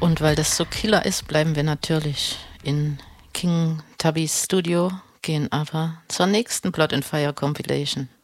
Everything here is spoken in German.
Und weil das so Killer ist, bleiben wir natürlich in King Tubbys Studio, gehen aber zur nächsten Blood and Fire Compilation.